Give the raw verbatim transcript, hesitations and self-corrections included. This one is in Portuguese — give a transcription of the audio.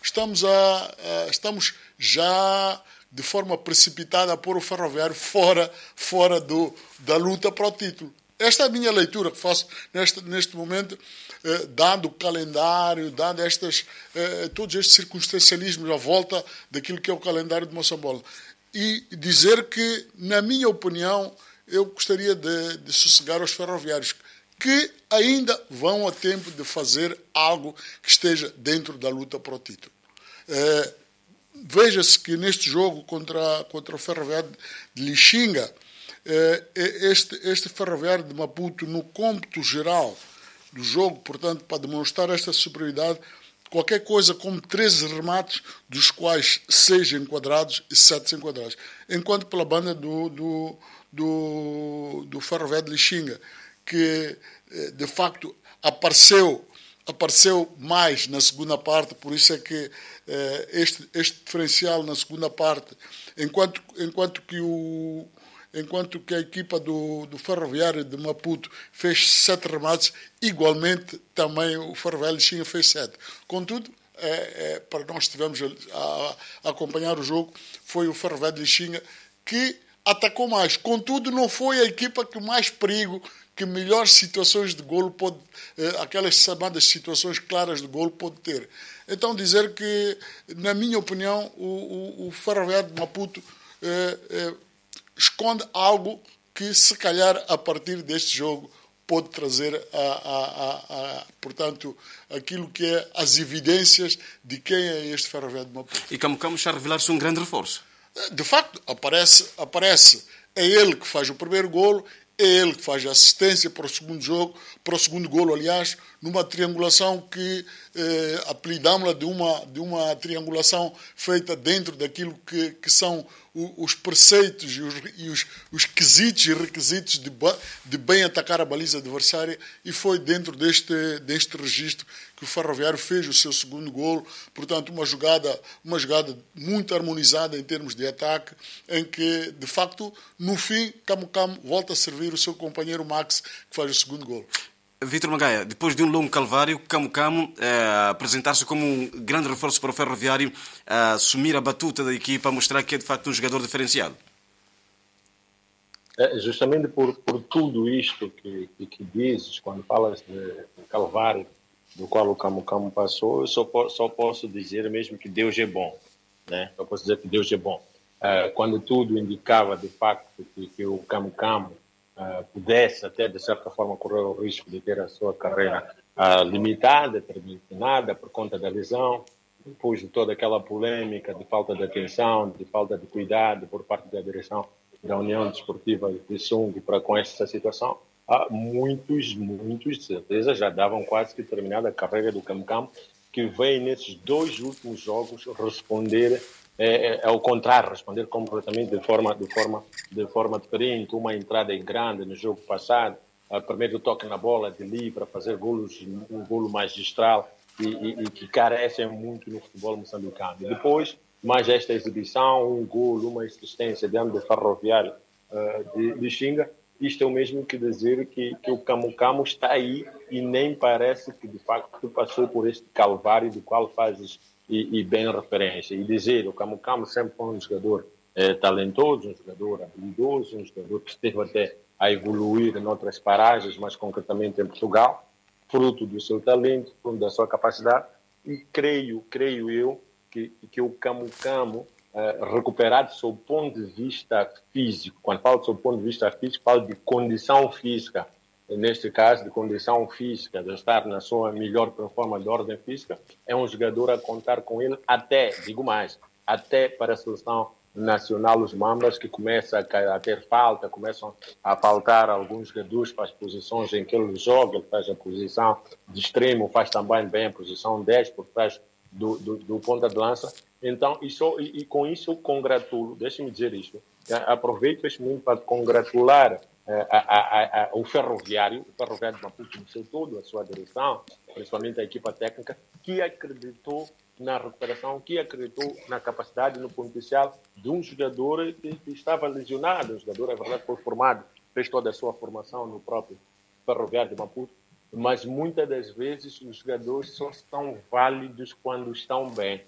estamos, a, a, estamos já de forma precipitada a pôr o Ferroviário fora, fora do, da luta para o título. Esta é a minha leitura que faço neste, neste momento, eh, dado o calendário, dado estas, eh, todos estes circunstancialismos à volta daquilo que é o calendário de Moçambola. E dizer que, na minha opinião, eu gostaria de, de sossegar os ferroviários, que ainda vão a tempo de fazer algo que esteja dentro da luta para o título. Eh, Veja-se que neste jogo contra, contra o Ferroviário de Lixinga, Este, este Ferroviário de Maputo, no cômputo geral do jogo, portanto, para demonstrar esta superioridade, qualquer coisa como treze remates, dos quais seis enquadrados e sete enquadrados. Enquanto pela banda do, do, do, do Ferroviário de Lixinga, que de facto apareceu, apareceu mais na segunda parte, por isso é que este, este diferencial na segunda parte, enquanto, enquanto que o enquanto que a equipa do, do Ferroviário de Maputo fez sete remates, igualmente também o Ferroviário de Lixinga fez sete. Contudo, é, é, para nós que estivemos a, a acompanhar o jogo, foi o Ferroviário de Lixinga que atacou mais. Contudo, não foi a equipa que mais perigo, que melhores situações de golo pode, aquelas chamadas situações claras de golo pode ter. Então, dizer que, na minha opinião, o, o, o Ferroviário de Maputo é, é, esconde algo que, se calhar, a partir deste jogo, pode trazer, a, a, a, a, portanto, aquilo que é as evidências de quem é este Ferroviário de Maputo. E Camu Camu está a revelar-se um grande reforço. De facto, aparece, aparece. É ele que faz o primeiro golo, é ele que faz a assistência para o segundo jogo, para o segundo golo, aliás, numa triangulação que eh, apelidamos-la de uma, de uma triangulação feita dentro daquilo que, que são o, os preceitos e, os, e os, os quesitos e requisitos de, de bem atacar a baliza adversária, e foi dentro deste, deste registro que o Ferroviário fez o seu segundo golo. Portanto, uma jogada, uma jogada muito harmonizada em termos de ataque, em que, de facto, no fim, Camu Camu volta a servir o seu companheiro Max, que faz o segundo golo. Vítor Magaia, depois de um longo calvário, Camu Camu eh, apresentar-se como um grande reforço para o Ferroviário, eh, assumir a batuta da equipa, mostrar que é de facto um jogador diferenciado. É, justamente por, por tudo isto que, que, que dizes, quando falas de, de calvário, do qual o Camu Camu passou, eu só, só posso dizer mesmo que Deus é bom, né? Eu posso dizer que Deus é bom. Uh, quando tudo indicava, de facto, que, que o Camu Camu uh, pudesse até, de certa forma, correr o risco de ter a sua carreira uh, limitada, terminada por conta da lesão, depois de toda aquela polêmica de falta de atenção, de falta de cuidado por parte da direção da União Desportiva de Sung para com essa situação, há muitos, muitos, de certeza, já davam quase que terminada a carreira do Camu Camu, que veio nesses dois últimos jogos responder é, é, ao contrário, responder completamente de forma, de, forma, de forma diferente. Uma entrada grande no jogo passado, o primeiro toque na bola de livre para fazer golos, um golo magistral e, e, e que carecem muito no futebol moçambicano. E depois, mais esta exibição, um golo, uma assistência diante do Ferroviário uh, de Lixinga. Isto é o mesmo que dizer que, que o Camu Camu está aí e nem parece que, de facto, passou por este calvário do qual fazes e, e bem referência. E dizer, o Camu Camu sempre foi um jogador eh, talentoso, um jogador habilidoso, um jogador que esteve até a evoluir em outras paragens, mas concretamente em Portugal, fruto do seu talento, da sua capacidade. E creio, creio eu, que, que o Camu Camu, Uh, recuperado do seu ponto de vista físico. Quando falo do seu ponto de vista físico, falo de condição física. Neste caso, de condição física, de estar na sua melhor performance de ordem física, é um jogador a contar com ele até, digo mais, até para a seleção nacional, os Mambas, que começa a, a ter falta, começam a faltar alguns jogadores para as posições em que ele joga. Ele faz a posição de extremo, faz também bem a posição dez por trás do, do, do ponta de lança. Então, isso, e, e com isso eu congratulo, deixe-me dizer isto, aproveito este momento para congratular eh, a, a, a, o Ferroviário, o Ferroviário de Maputo, no seu todo, a sua direção, principalmente a equipa técnica, que acreditou na recuperação, que acreditou na capacidade e no potencial de um jogador que, que estava lesionado. O jogador, é verdade, foi formado, fez toda a sua formação no próprio Ferroviário de Maputo, mas muitas das vezes os jogadores só são válidos quando estão bem.